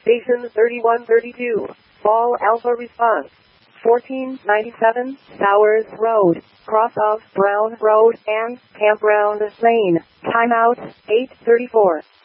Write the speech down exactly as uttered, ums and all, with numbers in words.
Station thirty-one thirty-two. Ball Alpha response. fourteen ninety-seven, Sowers Road, cross of Brown Road and Campground Lane. Timeout, eight thirty-four.